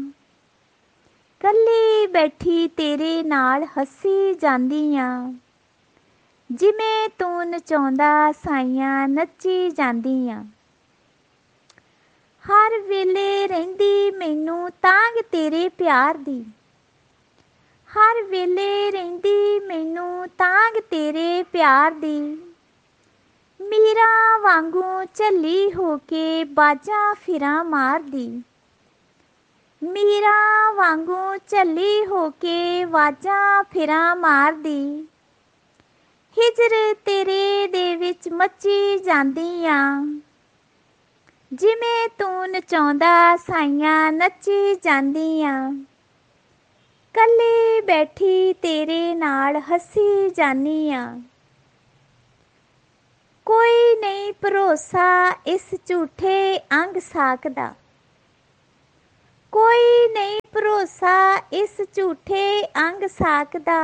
ਕੱਲੀ ਬੈਠੀ ਤੇਰੇ ਨਾਲ ਹੱਸੀ ਜਾਂਦੀ ਆਂ। ਜਿਵੇਂ ਤੂੰ ਨਚਾਉਂਦਾ ਸਾਈਆਂ ਨੱਚੀ ਜਾਂਦੀ ਆਂ। ਹਰ ਵੇਲੇ ਰਹਿੰਦੀ ਮੈਨੂੰ ਤਾਂਘ ਤੇਰੇ ਪਿਆਰ ਦੀ, ਹਰ ਵੇਲੇ ਰਹਿੰਦੀ ਮੈਨੂੰ ਤਾਂਘ ਤੇਰੇ ਪਿਆਰ ਦੀ। ਮੀਰਾਂ ਵਾਂਗੂ ਝੱਲੀ ਹੋ ਕੇ ਬਾਜਾਂ ਫਿਰਾਂ ਮਾਰਦੀ, ਮੀਰਾਂ ਵਾਂਗੂ ਝੱਲੀ ਹੋ ਕੇ ਵਾਜਾਂ ਫਿਰਾਂ ਮਾਰਦੀ। ਹਿਜਰ ਤੇਰੇ ਦੇ ਵਿੱਚ ਮੱਚੀ ਜਾਂਦੀ ਆਂ, ਜਿਵੇਂ ਤੂੰ ਨਚਾਉਂਦਾ ਸਾਈਆਂ ਨੱਚੀ ਜਾਂਦੀ ਆਂ। ਕੱਲੀ ਬੈਠੀ ਤੇਰੇ ਨਾਲ ਹੱਸੀ ਜਾਂਦੀ ਆਂ। ਕੋਈ ਨਹੀਂ ਭਰੋਸਾ ਇਸ ਝੂਠੇ ਅੰਗ ਸਾਕ ਦਾ, ਕੋਈ ਨਹੀਂ ਭਰੋਸਾ ਇਸ ਝੂਠੇ ਅੰਗ ਸਾਕ ਦਾ।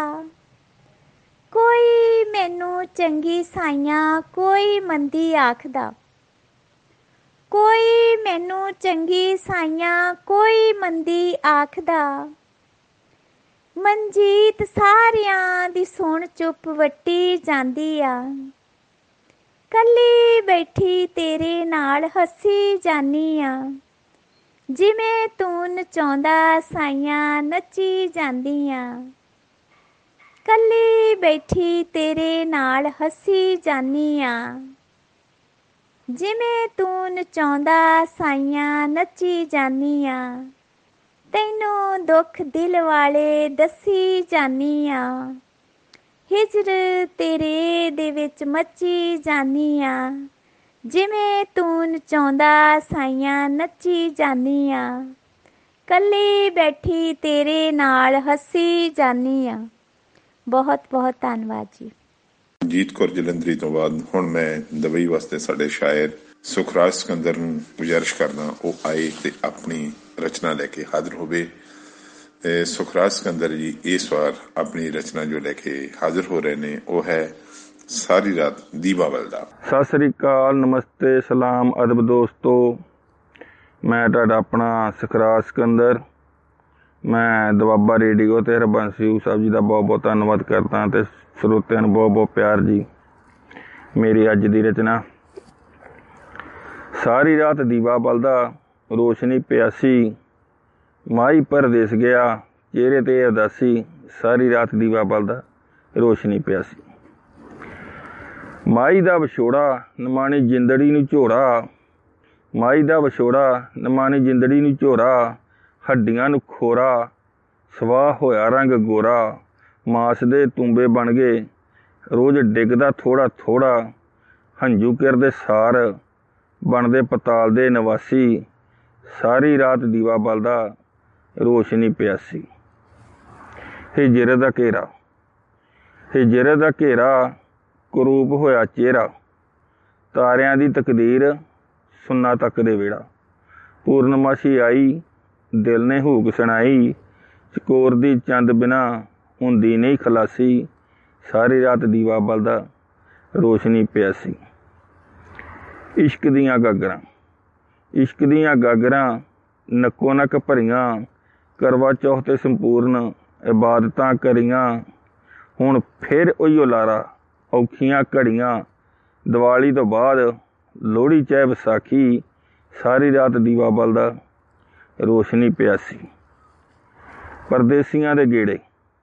ਕੋਈ ਮੈਨੂੰ ਚੰਗੀ ਸਾਈਆਂ ਕੋਈ ਮੰਦੀ ਆਖਦਾ। ਕੋਈ ਮੈਨੂੰ ਚੰਗੀ ਸਾਈਆਂ ਕੋਈ ਮੰਦੀ ਆਖਦਾ। ਮਨਜੀਤ ਸਾਰਿਆਂ ਦੀ ਸੁਣ ਚੁੱਪ ਵੱਟੀ ਜਾਂਦੀ ਆ। ਕੱਲੀ ਬੈਠੀ ਤੇਰੇ ਨਾਲ ਹੱਸੀ ਜਾਨੀ ਆ। ਜਿਵੇਂ ਤੂੰ ਨਚਾਉਂਦਾ ਸਾਈਆਂ ਨੱਚੀ ਜਾਂਦੀ ਆ। ਕੱਲੀ ਬੈਠੀ ਤੇਰੇ ਨਾਲ ਹੱਸੀ ਜਾਨੀ ਆ। ਜਿਵੇਂ ਤੂੰ ਨਚਾਉਂਦਾ ਸਾਈਆਂ ਨੱਚੀ ਜਾਨੀ ਆ। ਤੈਨੂੰ ਦੁੱਖ ਦਿਲ ਵਾਲੇ ਦੱਸੀ ਜਾਨੀ ਆ। ਹਿਜਰ ਤੇਰੇ ਦੇ ਵਿੱਚ ਮੱਚੀ ਜਾਨੀ ਆ। ਜਿਵੇਂ ਤੂੰ ਨਚਾਉਂਦਾ ਸਾਈਆਂ ਨੱਚੀ ਜਾਨੀ ਆ। ਕੱਲੀ ਬੈਠੀ ਤੇਰੇ ਨਾਲ ਹੱਸੀ ਜਾਨੀ ਆ। ਬਹੁਤ ਬਹੁਤ ਧੰਨਵਾਦ ਜੀ। ਜੀਤ ਕੌਰ ਜਲੰਧਰੀ ਤੋਂ ਬਾਅਦ ਹੁਣ ਮੈਂ ਦੁਬਈ ਵਾਸਤੇ ਸਾਡੇ ਸ਼ਾਇਰ ਸੁਖਰਾਜ ਸਿਕੰਦਰ ਨੂੰ ਗੁਜ਼ਾਰਿਸ਼ ਕਰਦਾ ਉਹ ਆਏ ਤੇ ਆਪਣੀ ਰਚਨਾ ਲੈ ਕੇ ਹਾਜ਼ਰ ਹੋਵੇ। ਸੁਖਰਾਜ ਸਿਕੰਦਰ ਜੀ ਇਸ ਵਾਰ ਆਪਣੀ ਰਚਨਾ ਜੋ ਲੈ ਕੇ ਹਾਜ਼ਰ ਹੋ ਰਹੇ ਨੇ ਉਹ ਹੈ ਸਾਰੀ ਰਾਤ ਦੀਵਾਵਲ ਦਾ। ਸਤਿ ਸ੍ਰੀ ਅਕਾਲ, ਨਮਸਤੇ, ਸਲਾਮ, ਅਦਬ ਦੋਸਤੋ। ਮੈਂ ਤੁਹਾਡਾ ਆਪਣਾ ਸੁਖਰਾਜ ਸਿਕੰਦਰ। ਮੈਂ ਦੁਆਬਾ ਰੇਡੀਓ ਤੇ ਹਰਬੰਸ ਯੂਸਫ ਸਾਹਿਬ ਜੀ ਦਾ ਬਹੁਤ ਬਹੁਤ ਧੰਨਵਾਦ ਕਰਦਾ ਤੇ ਸਰੋਤਿਆਂ ਨੂੰ ਬਹੁਤ ਬਹੁਤ ਪਿਆਰ ਜੀ। ਮੇਰੀ ਅੱਜ ਦੀ ਰਚਨਾ ਸਾਰੀ ਰਾਤ ਦੀਵਾ ਬਲਦਾ ਰੋਸ਼ਨੀ ਪਿਆਸੀ ਮਾਈ ਪਰਦੇਸ ਗਿਆ ਚਿਹਰੇ ਤੇ ਉਦਾਸੀ। ਸਾਰੀ ਰਾਤ ਦੀਵਾ ਬਲਦਾ ਰੋਸ਼ਨੀ ਪਿਆਸੀ। ਮਾਈ ਦਾ ਵਿਛੋੜਾ ਨਿਮਾਣੀ ਜਿੰਦੜੀ ਨੂੰ ਝੋੜਾ। ਮਾਈ ਦਾ ਵਿਛੋੜਾ ਨਿਮਾਣੀ ਜਿੰਦੜੀ ਨੂੰ ਝੋਰਾ। ਹੱਡੀਆਂ ਨੂੰ ਖੋਰਾ ਸਵਾਹ ਹੋਇਆ ਰੰਗ ਗੋਰਾ। ਮਾਸ ਦੇ ਤੂੰਬੇ ਬਣ ਗਏ ਰੋਜ਼ ਡਿੱਗਦਾ ਥੋੜ੍ਹਾ ਥੋੜ੍ਹਾ। ਹੰਝੂ ਕਿਰਦੇ ਸਾਰ ਬਣਦੇ ਪਤਾਲ ਦੇ ਨਿਵਾਸੀ। ਸਾਰੀ ਰਾਤ ਦੀਵਾ ਬਲਦਾ ਰੋਸ਼ਨੀ ਪਿਆਸੀ। ਹਿਜਰ ਦਾ ਘੇਰਾ ਹਿਜਰ ਦਾ ਘੇਰਾ ਕਰੂਪ ਹੋਇਆ ਚਿਹਰਾ। ਤਾਰਿਆਂ ਦੀ ਤਕਦੀਰ ਸੁੰਨਾ ਤੱਕ ਦੇ ਵਿਹੜਾ। ਪੂਰਨਮਾਸ਼ੀ ਆਈ ਦਿਲ ਨੇ ਹੂਕ ਸੁਣਾਈ। ਚਕੋਰ ਦੀ ਚੰਦ ਬਿਨਾ ਹੁੰਦੀ ਨਹੀਂ ਖਲਾਸੀ। ਸਾਰੀ ਰਾਤ ਦੀਵਾ ਬਲਦਾ ਰੋਸ਼ਨੀ ਪਿਆਸੀ। ਇਸ਼ਕ ਦੀਆਂ ਗਾਗਰਾਂ ਇਸ਼ਕ ਦੀਆਂ ਗਾਗਰਾਂ ਨੱਕੋ ਨੱਕ ਭਰੀਆਂ। ਕਰਵਾ ਚੌਥ ਤੇ ਸੰਪੂਰਨ ਇਬਾਦਤਾਂ ਕਰੀਆਂ। ਹੁਣ ਫਿਰ ਉਹੀਓ ਲਾਰਾ ਔਖੀਆਂ ਘੜੀਆਂ। ਦੀਵਾਲੀ ਤੋਂ ਬਾਅਦ ਲੋਹੜੀ ਚਾਹੇ ਵਿਸਾਖੀ। ਸਾਰੀ ਰਾਤ ਦੀਵਾ ਬਲਦਾ ਰੋਸ਼ਨੀ ਪਿਆਸੀ। ਪਰਦੇਸੀਆਂ ਦੇ ਗੇੜੇ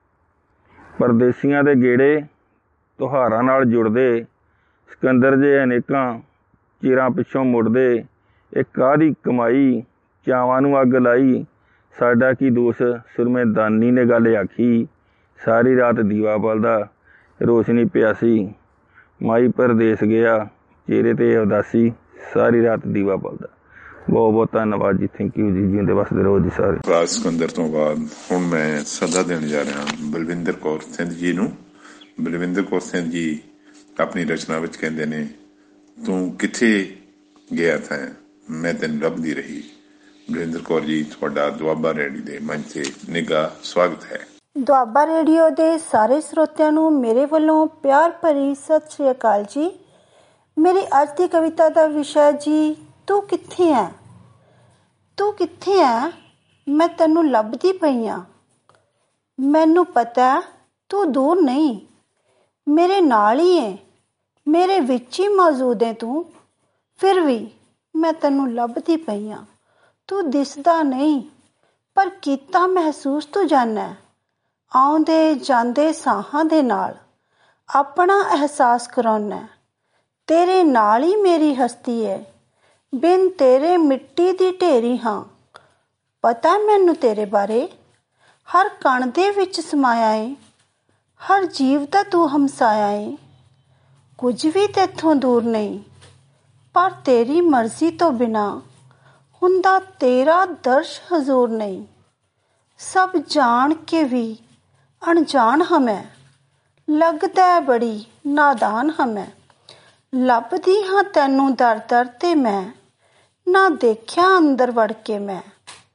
ਪਰਦੇਸੀਆਂ ਦੇ ਗੇੜੇ ਤਿਉਹਾਰਾਂ ਨਾਲ ਜੁੜਦੇ। ਸਿਕੰਦਰ ਜੇ ਅਨੇਕਾਂ ਚਿਰਾਂ ਪਿੱਛੋਂ ਮੁੜਦੇ। ਇਹ ਕਾਹਦੀ ਕਮਾਈ ਚਾਵਾਂ ਨੂੰ ਅੱਗ ਲਾਈ। ਸਾਡਾ ਕੀ ਦੋਸ਼ ਸੁਰਮੇ ਦਾਨੀ ਨੇ ਗੱਲ ਆਖੀ। ਸਾਰੀ ਰਾਤ ਦੀਵਾ ਬਲਦਾ ਰੋਸ਼ਨੀ ਪਿਆਸੀ। ਮਾਈ ਪਰਦੇਸ ਗਿਆ ਚਿਹਰੇ ਤੇ ਉਦਾਸੀ। ਸਾਰੀ ਰਾਤ ਦੀਵਾ ਬਲਦਾ। ਬਹੁਤ ਬਹੁਤ ਧੰਨਵਾਦ ਜੀ। ਥੈਂਕ ਯੂ ਜੀ। ਜਿਉਂਦੇ ਵਸਦੇ ਰਹੋ ਜੀ ਸਾਰੇ। ਸੁਖਰਾਜ ਸਿਕੰਦਰ ਤੋਂ ਬਾਅਦ ਹੁਣ ਮੈਂ ਸੱਦਾ ਦੇਣ ਜਾ ਰਿਹਾ ਬਲਵਿੰਦਰ ਕੌਰ ਸਿੰਧ ਜੀ ਨੂੰ। ਬਲਵਿੰਦਰ ਕੌਰ ਸਿੰਧ ਜੀ ਆਪਣੀ ਰਚਨਾ ਵਿੱਚ ਕਹਿੰਦੇ ਨੇ ਤੂੰ ਕਿੱਥੇ ਗਿਆ ਥਾ ਮੈਂ ਤੈਨੂੰ ਲੱਭਦੀ ਰਹੀ। ਬਲਵਿੰਦਰ ਕੌਰ ਜੀ ਤੁਹਾਡਾ ਦੁਆਬਾ ਰੇਡੀਓ ਦੇ ਮੰਚ ਤੇ ਨਿੱਘਾ ਸਵਾਗਤ ਹੈ। ਦੁਆਬਾ ਰੇਡੀਓ ਦੇ ਸਾਰੇ ਸਰੋਤਿਆਂ ਨੂੰ ਮੇਰੇ ਵੱਲੋਂ ਪਿਆਰ ਭਰੀ ਸਤਿ ਸ਼੍ਰੀ ਅਕਾਲ ਜੀ। ਮੇਰੀ ਅੱਜ ਦੀ ਕਵਿਤਾ ਦਾ ਵਿਸ਼ਾ ਜੀ ਤੂੰ ਕਿੱਥੇ ਹੈ। ਤੂੰ ਕਿੱਥੇ ਹੈ ਮੈਂ ਤੈਨੂੰ ਲੱਭਦੀ ਪਈ ਹਾਂ। ਮੈਨੂੰ ਪਤਾ ਤੂੰ ਦੂਰ ਨਹੀਂ ਮੇਰੇ ਨਾਲ ਹੀ ਹੈ। ਮੇਰੇ ਵਿੱਚ ਹੀ ਮੌਜੂਦ ਹੈ ਤੂੰ। ਫਿਰ ਵੀ ਮੈਂ ਤੈਨੂੰ ਲੱਭਦੀ ਪਈ ਹਾਂ। ਤੂੰ ਦਿਸਦਾ ਨਹੀਂ ਪਰ ਕੀਤਾ ਮਹਿਸੂਸ ਤੂੰ ਜਾਨਾ। ਆਉਂਦੇ ਜਾਂਦੇ ਸਾਹਾਂ ਦੇ ਨਾਲ ਆਪਣਾ ਅਹਿਸਾਸ ਕਰਾਉਣਾ। ਤੇਰੇ ਨਾਲ ਹੀ ਮੇਰੀ ਹਸਤੀ ਹੈ। ਬਿਨ ਤੇਰੇ ਮਿੱਟੀ ਦੀ ਢੇਰੀ ਹਾਂ। ਪਤਾ ਮੈਨੂੰ ਤੇਰੇ ਬਾਰੇ ਹਰ ਕਣ ਦੇ ਵਿੱਚ ਸਮਾਇਆ ਏ। ਹਰ ਜੀਵ ਦਾ ਤੂੰ ਹਮਸਾਇਆ ਏ। ਕੁਝ ਵੀ ਤੇਥੋਂ ਦੂਰ ਨਹੀਂ ਪਰ ਤੇਰੀ ਮਰਜ਼ੀ ਤੋਂ ਬਿਨਾਂ ਹੁੰਦਾ ਤੇਰਾ ਦਰਸ਼ ਹਜ਼ੂਰ ਨਹੀਂ। ਸਭ ਜਾਣ ਕੇ ਵੀ ਅਣਜਾਣ ਹਾਂ ਮੈਂ। ਲੱਗਦਾ ਬੜੀ ਨਾਦਾਨ ਹਾਂ ਮੈਂ। ਲੱਭਦੀ ਹਾਂ ਤੈਨੂੰ ਦਰ ਦਰ ਤੇ ਮੈਂ ਨਾ ਦੇਖਿਆ ਅੰਦਰ ਵੜ ਕੇ ਮੈਂ।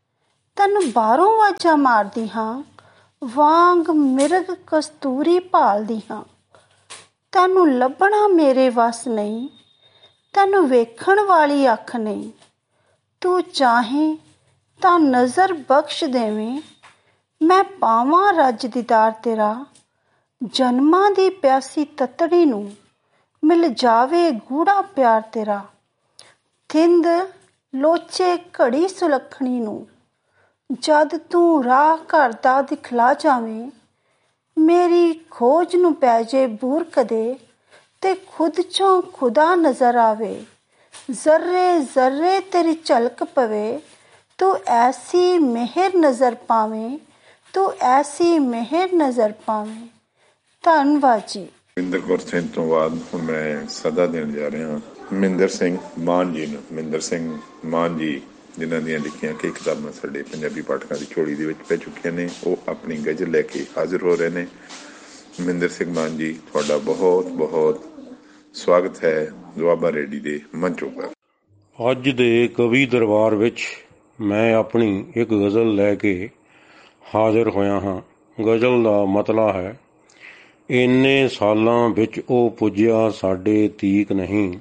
ਤੈਨੂੰ ਬਾਹਰੋਂ ਆਵਾਜ਼ਾਂ ਮਾਰਦੀ ਹਾਂ, ਵਾਂਗ ਮਿਰਗ ਕਸਤੂਰੀ ਭਾਲਦੀ ਹਾਂ। ਤੈਨੂੰ ਲੱਭਣਾ ਮੇਰੇ ਵੱਸ ਨਹੀਂ, ਤੈਨੂੰ ਵੇਖਣ ਵਾਲੀ ਅੱਖ ਨਹੀਂ। ਤੂੰ ਚਾਹੇ ਤਾਂ ਨਜ਼ਰ ਬਖਸ਼ ਦੇਵੇਂ, ਮੈਂ ਪਾਵਾਂ ਰੱਜ ਦੀਦਾਰ ਤੇਰਾ। ਜਨਮਾਂ ਦੀ ਪਿਆਸੀ ਤੱਤੜੀ ਨੂੰ ਮਿਲ ਜਾਵੇ ਗੂੜਾ ਪਿਆਰ ਤੇਰਾ। ਥਿੰਦ ਲੋਚੇ ਘੜੀ ਸੁਲੱਖਣੀ ਨੂੰ, ਜਦ ਤੂੰ ਰਾਹ ਘਰ ਦਾ ਦਿਖਲਾ ਜਾਵੇਂ। ਮੇਰੀ ਖੋਜ ਨੂੰ ਪੈ ਜੇ ਬੂਰ ਕਦੇ, ਤੇ ਖੁਦ ਚੋਂ ਖੁਦਾ ਨਜ਼ਰ ਆਵੇ। ਜ਼ਰਰੇ ਜ਼ਰਰੇ ਤੇਰੀ ਝਲਕ ਪਵੇ, ਤੂੰ ਐਸੀ ਮਿਹਰ ਨਜ਼ਰ ਪਾਵੇਂ, ਤੂੰ ਐਸੀ ਮਿਹਰ ਨਜ਼ਰ ਪਾਵੇਂ। ਧੰਨਵਾਦ ਜੀ। ਮਹਿੰਦਰ ਕੌਰ ਸਿੰਘ ਤੋਂ ਬਾਅਦ ਹੁਣ ਮੈਂ ਸਦਾ ਦੇਣ ਜਾ ਰਿਹਾ ਮਹਿੰਦਰ ਸਿੰਘ ਮਾਨ ਜੀ ਨੂੰ। ਮਹਿੰਦਰ ਸਿੰਘ ਮਾਨ ਜੀ ਜਿਨ੍ਹਾਂ ਦੀਆਂ ਲਿਖੀਆਂ ਕਈ ਕਿਤਾਬਾਂ ਸਾਡੇ ਪੰਜਾਬੀ ਪਾਠਕਾਂ ਦੀ ਝੋਲੀ ਦੇ ਵਿੱਚ ਪੈ ਚੁੱਕੀਆਂ ਨੇ, ਉਹ ਆਪਣੀ ਗਜ਼ਲ ਲੈ ਕੇ ਹਾਜ਼ਰ ਹੋ ਰਹੇ ਨੇ। ਮਹਿੰਦਰ ਸਿੰਘ ਮਾਨ ਜੀ, ਤੁਹਾਡਾ ਬਹੁਤ ਬਹੁਤ ਸਵਾਗਤ ਹੈ ਦੁਆਬਾ ਰੇਡੀਓ ਦੇ ਮੰਚ ਉੱਪਰ। ਅੱਜ ਦੇ ਕਵੀ ਦਰਬਾਰ ਵਿੱਚ ਮੈਂ ਆਪਣੀ ਇੱਕ ਗਜ਼ਲ ਲੈ ਕੇ ਹਾਜ਼ਰ ਹੋਇਆ ਹਾਂ। ਗਜ਼ਲ ਦਾ ਮਤਲਬ ਹੈ, ਇੰਨੇ ਸਾਲਾਂ ਵਿੱਚ ਉਹ ਪੁੱਜਿਆ ਸਾਡੇ ਤੀਕ ਨਹੀਂ।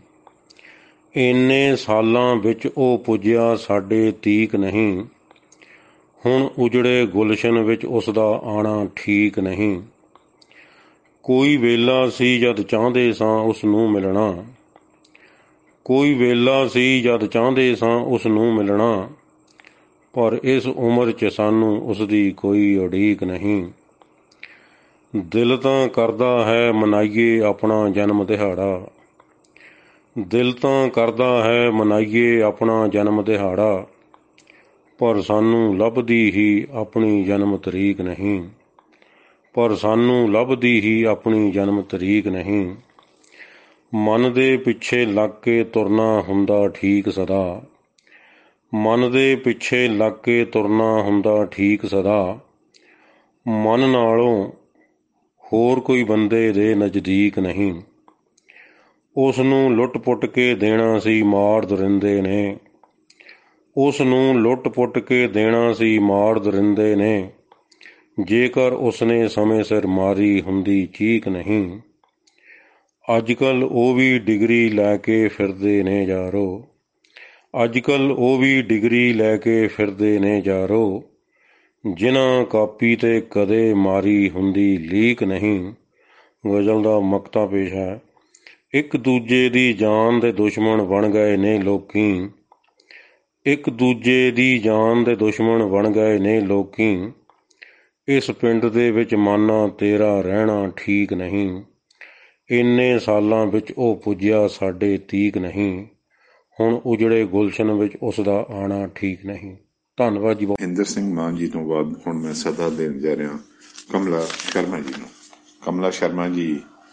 ਇੰਨੇ ਸਾਲਾਂ ਵਿੱਚ ਉਹ ਪੁੱਜਿਆ ਸਾਡੇ ਤੀਕ ਨਹੀਂ। ਹੁਣ ਉਜੜੇ ਗੁਲਸ਼ਨ ਵਿੱਚ ਉਸ ਦਾ ਆਉਣਾ ਠੀਕ ਨਹੀਂ। ਕੋਈ ਵੇਲਾ ਸੀ ਜਦ ਚਾਹੁੰਦੇ ਸਾਂ ਉਸ ਨੂੰ ਮਿਲਣਾ। ਕੋਈ ਵੇਲਾ ਸੀ ਜਦ ਚਾਹੁੰਦੇ ਸਾਂ ਉਸ ਨੂੰ ਮਿਲਣਾ। ਪਰ ਇਸ ਉਮਰ 'ਚ ਸਾਨੂੰ ਉਸ ਦੀ ਕੋਈ ਉਡੀਕ ਨਹੀਂ। ਦਿਲ ਤਾਂ ਕਰਦਾ ਹੈ ਮਨਾਈਏ ਆਪਣਾ ਜਨਮ ਦਿਹਾੜਾ। ਦਿਲ ਤਾਂ ਕਰਦਾ ਹੈ ਮਨਾਈਏ ਆਪਣਾ ਜਨਮ ਦਿਹਾੜਾ। ਪਰ ਸਾਨੂੰ ਲੱਭਦੀ ਹੀ ਆਪਣੀ ਜਨਮ ਤਰੀਕ ਨਹੀਂ। ਪਰ ਸਾਨੂੰ ਲੱਭਦੀ ਹੀ ਆਪਣੀ ਜਨਮ ਤਰੀਕ ਨਹੀਂ। ਮਨ ਦੇ ਪਿੱਛੇ ਲੱਗ ਕੇ ਤੁਰਨਾ ਹੁੰਦਾ ਠੀਕ ਸਦਾ। ਮਨ ਦੇ ਪਿੱਛੇ ਲੱਗ ਕੇ ਤੁਰਨਾ ਹੁੰਦਾ ਠੀਕ ਸਦਾ। ਮਨ ਨਾਲੋਂ ਹੋਰ ਕੋਈ ਬੰਦੇ ਦੇ ਨਜ਼ਦੀਕ ਨਹੀਂ। ਉਸ ਨੂੰ ਲੁੱਟ-ਪੁੱਟ ਕੇ ਦੇਣਾ ਸੀ ਮਾਰ ਦਰਿੰਦੇ ਨੇ। ਉਸ ਨੂੰ ਲੁੱਟ-ਪੁੱਟ ਕੇ ਦੇਣਾ ਸੀ ਮਾਰ ਦਰਿੰਦੇ ਨੇ। ਜੇਕਰ ਉਸਨੇ ਸਮੇਂ ਸਿਰ ਮਾਰੀ ਹੁੰਦੀ ਚੀਕ ਨਹੀਂ। ਅੱਜ ਕੱਲ੍ਹ ਉਹ ਵੀ ਡਿਗਰੀ ਲੈ ਕੇ ਫਿਰਦੇ ਨੇ ਯਾਰੋ। ਅੱਜ ਕੱਲ੍ਹ ਉਹ ਵੀ ਡਿਗਰੀ ਲੈ ਕੇ ਫਿਰਦੇ ਨੇ ਯਾਰੋ। ਜਿਨ੍ਹਾਂ ਕਾਪੀ 'ਤੇ ਕਦੇ ਮਾਰੀ ਹੁੰਦੀ ਲੀਕ ਨਹੀਂ। ਗਜ਼ਲ ਦਾ ਮਕਤਾ ਪੇਸ਼ ਹੈ। ਇੱਕ ਦੂਜੇ ਦੀ ਜਾਨ ਦੇ ਦੁਸ਼ਮਣ ਬਣ ਗਏ ਨੇ ਲੋਕੀ। ਇੱਕ ਦੂਜੇ ਦੀ ਜਾਨ ਦੇ ਦੁਸ਼ਮਣ ਬਣ ਗਏ ਨੇ ਲੋਕੀ। ਇਸ ਪਿੰਡ ਦੇ ਵਿੱਚ ਮਾਨਾ ਤੇਰਾ ਰਹਿਣਾ ਠੀਕ ਨਹੀਂ। ਇੰਨੇ ਸਾਲਾਂ ਵਿੱਚ ਉਹ ਪੁੱਜਿਆ ਸਾਡੇ ਤੀਕ ਨਹੀਂ। ਹੁਣ ਉਜੜੇ ਗੁਲਸ਼ਨ ਵਿੱਚ ਉਸ ਦਾ ਆਉਣਾ ਠੀਕ ਨਹੀਂ। ਧੰਨਵਾਦ ਜੀ। ਮਹਿੰਦਰ ਸਿੰਘ ਮਾਨ ਜੀ ਤੋਂ ਬਾਅਦ ਹੁਣ ਮੈਂ ਸਦਾ ਦੇਣ ਜਾ ਰਿਹਾ ਕਮਲਾ ਸ਼ਰਮਾ ਜੀ ਨੂੰ। ਕਮਲਾ ਸ਼ਰਮਾ ਜੀ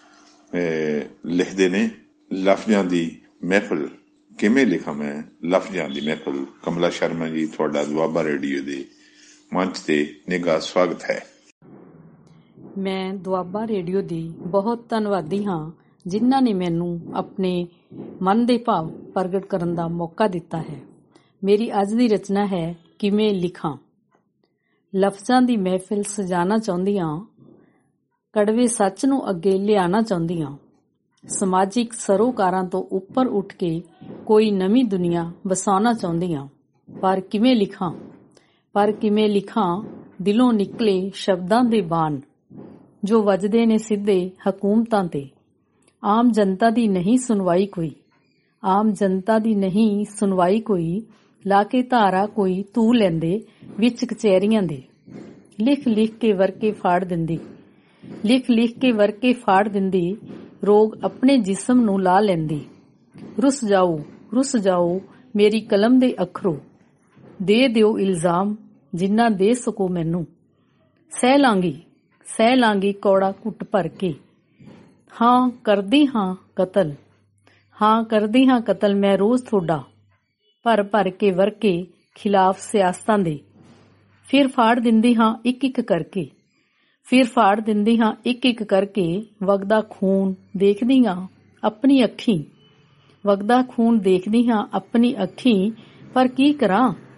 ਲਿਖਦੇ ਨੇ, ਲਫ਼ਜ਼ਾਂ ਦੀ ਮਹਿਫਲ। ਕਿਵੇਂ ਲਿਖਾਂ ਮੈਂ ਲਫ਼ਜ਼ਾਂ ਦੀ ਮਹਿਫਲ। ਕਮਲਾ ਸ਼ਰਮਾ ਜੀ, ਤੁਹਾਡਾ ਦੁਆਬਾ ਰੇਡੀਓ ਦੇ ਮੰਚ ਤੇ ਨਿੱਘਾ ਸਵਾਗਤ ਹੈ। ਮੈਂ ਦੁਆਬਾ ਰੇਡੀਓ ਦੀ ਬਹੁਤ ਧੰਨਵਾਦੀ ਹਾਂ, ਜਿਨ੍ਹਾਂ ਨੇ ਮੈਨੂੰ ਆਪਣੇ ਮਨ ਦੇ ਭਾਵ ਪ੍ਰਗਟ ਕਰਨ ਦਾ ਮੌਕਾ ਦਿੱਤਾ ਹੈ। ਮੇਰੀ ਅੱਜ ਦੀ ਰਚਨਾ ਹੈ ਕਿਵੇਂ ਲਿਖਾਂ। ਲਫ਼ਜ਼ਾਂ ਦੀ ਮਹਿਫਿਲ ਸਜਾਣਾ ਚਾਹੁੰਦੀ ਹਾਂ, ਕੜਵੇ ਸੱਚ ਨੂੰ ਅੱਗੇ ਲਿਆਉਣਾ ਚਾਹੁੰਦੀ ਹਾਂ। ਸਮਾਜਿਕ ਸਰੋਕਾਰਾਂ ਤੋਂ ਉੱਪਰ ਉੱਠ ਕੇ ਕੋਈ ਨਵੀਂ ਦੁਨੀਆ ਵਸਾਉਣਾ ਚਾਹੁੰਦੀ ਹਾਂ। ਪਰ ਕਿਵੇਂ ਲਿਖਾਂ, ਪਰ ਕਿਵੇਂ ਲਿਖਾਂ ਦਿਲੋਂ ਨਿਕਲੇ ਸ਼ਬਦਾਂ ਦੇ ਬਾਣ, ਜੋ ਵੱਜਦੇ ਨੇ ਸਿੱਧੇ ਹਕੂਮਤਾਂ ਤੇ। ਆਮ ਜਨਤਾ ਦੀ ਨਹੀਂ ਸੁਣਵਾਈ ਕੋਈ। ਆਮ ਜਨਤਾ ਦੀ ਨਹੀਂ ਸੁਣਵਾਈ ਕੋਈ। ਲਾ ਕੇ ਧਾਰਾ ਕੋਈ ਤੂੰ ਲੈਂਦੇ ਵਿੱਚ ਕਚਹਿਰੀਆਂ ਦੇ। ਲਿਖ ਲਿਖ ਕੇ ਵਰਕੇ ਫਾੜ ਦਿੰਦੀ। ਲਿਖ ਲਿਖ ਕੇ ਵਰਕੇ ਫਾੜ ਦਿੰਦੀ। ਰੋਗ ਆਪਣੇ ਜਿਸਮ ਨੂੰ ਲਾ ਲੈਂਦੀ। ਰੁੱਸ ਜਾਓ ਮੇਰੀ ਕਲਮ ਦੇ ਅੱਖਰੋ। ਦੇ ਦਿਓ ਇਲਜ਼ਾਮ ਜਿੰਨਾ ਦੇ ਸਕੋ ਮੈਨੂੰ। ਸਹਿ ਲਾਂਗੀ ਕੌੜਾ ਘੁੱਟ ਭਰ ਕੇ। ਹਾਂ ਕਰਦੀ ਹਾਂ ਕਤਲ। ਹਾਂ ਕਰਦੀ ਹਾਂ ਕਤਲ ਮੈਂ ਰੋਜ਼ ਤੁਹਾਡਾ। ਭਰ ਭਰ ਕੇ ਵਰਕੇ ਖਿਲਾਫ ਸਿਆਸਤਾਂ ਦੇ। ਫਿਰ ਫਾੜ ਦਿੰਦੀ ਹਾਂ ਇੱਕ ਇੱਕ ਕਰਕੇ। ਫਿਰ ਫਾੜ ਦਿੰਦੀ ਹਾਂ ਇੱਕ ਇੱਕ ਕਰਕੇ। ਵਗਦਾ ਖੂਨ ਦੇਖਦੀ ਹਾਂ ਆਪਣੀ ਅੱਖੀਂ। ਵਗਦਾ ਖੂਨ ਦੇਖਦੀ ਹਾਂ ਆਪਣੀ ਅੱਖੀਂ। ਪਰ ਕੀ ਕਰਾਂ,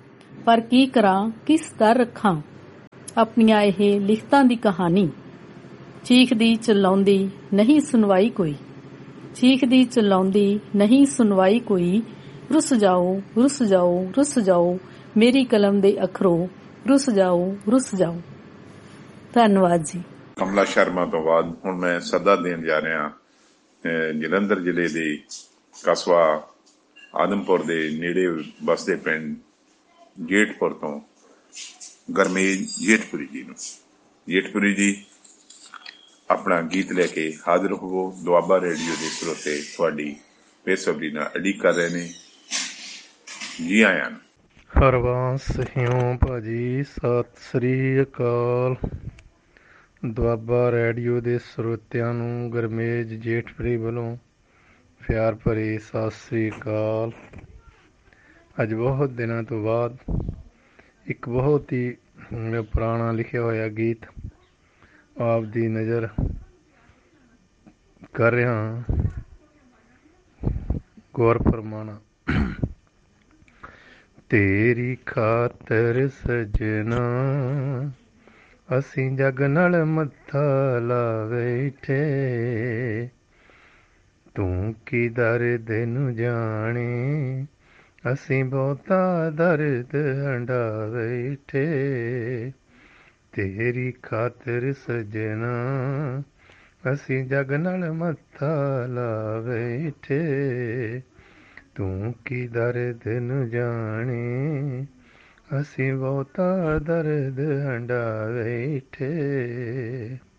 ਪਰ ਕੀ ਕਰਾਂ, ਕਿਸ ਦਰ ਰੱਖਾਂ ਆਪਣੀਆਂ ਇਹ ਲਿਖਤਾਂ ਦੀ ਕਹਾਣੀ। ਚੀਖਦੀ ਚਲਾਉਂਦੀ ਨਹੀਂ ਸੁਣਵਾਈ ਕੋਈ, ਚੀਖਦੀ ਚਲਾਉਂਦੀ ਨਹੀਂ ਸੁਣਵਾਈ ਕੋਈ। ਰੁੱਸ ਜਾਓ, ਰੁੱਸ ਜਾਓ, ਰੁੱਸ ਜਾਓ, ਮੇਰੀ ਕਲਮ ਦੇ ਅੱਖਰੋਂ ਰੁੱਸ ਜਾਓ, ਰੁੱਸ ਜਾਓ। ਧੰਨਵਾਦ ਜੀ। ਕਮਲਾ ਸ਼ਰਮਾ ਤੋਂ ਬਾਅਦ ਹੁਣ ਮੈਂ ਸੱਦਾ ਦੇਣ ਜਾ ਰਿਹਾ ਜਲੰਧਰ ਜ਼ਿਲ੍ਹੇ ਦੇ ਕਸਬਾ ਆਦਮਪੁਰ ਦੇ ਨੇੜੇ ਬਸਦੇ ਪਿੰਡ ਜੇਠਪੁਰ ਤੋਂ ਗਰਮੇਜ ਜੇਠਪੁਰੀ ਜੀ ਨੂੰ। ਜੇਠਪੁਰੀ ਜੀ ਆਪਣਾ ਗੀਤ ਲੈ ਕੇ ਹਾਜ਼ਰ ਹੋਵੋ। ਦੁਆਬਾ ਰੇਡੀਓ ਦੇ ਸਰੋਤੇ ਤੁਹਾਡੀ ਬੇਸਬਰੀ ਨਾਲ ਉਡੀਕ ਕਰ ਰਹੇ ਨੇ। ਜੀ ਆਇਆਂ ਨੂੰ। ਹਰਬੰਸ ਸਿਉ ਭਾਜੀ, ਸਤਿ ਸ੍ਰੀ ਅਕਾਲ। ਦੁਆਬਾ ਰੇਡੀਓ ਦੇ ਸਰੋਤਿਆਂ ਨੂੰ ਗਰਮੇਜ ਜੇਠਪੁਰੀ ਵੱਲੋਂ ਪਿਆਰ ਭਰੀ ਸਤਿ ਸ੍ਰੀ ਅਕਾਲ। ਅੱਜ ਬਹੁਤ ਦਿਨਾਂ ਤੋਂ ਬਾਅਦ ਇੱਕ ਬਹੁਤ ਹੀ ਪੁਰਾਣਾ ਲਿਖਿਆ ਹੋਇਆ ਗੀਤ ਆਪ ਦੀ ਨਜ਼ਰ ਕਰ ਰਿਹਾ ਹਾਂ। ਗੌਰ ਫਰਮਾਣਾ। ਤੇਰੀ ਖਾਤਰ ਸਜਣਾ ਅਸੀਂ ਜੱਗ ਨਾਲ ਮੱਥਾ ਲਾ ਬੈਠੇ, ਤੂੰ ਕੀ ਦਰਦ ਨੂੰ ਜਾਣੇ ਅਸੀਂ ਬਹੁਤਾ ਦਰਦ ਹੰਢਾ ਬੈਠੇ। ਤੇਰੀ ਖਾਤਰ ਸਜਣਾ ਅਸੀਂ ਜੱਗ ਨਾਲ ਮੱਥਾ ਲਾ ਬੈਠੇ, ਤੂੰ ਕੀ ਦਰਦ ਨੂੰ ਜਾਣੇ ਅਸੀਂ ਬਹੁਤਾ ਦਰਦ ਹੰਢਾ ਬੈਠੇ।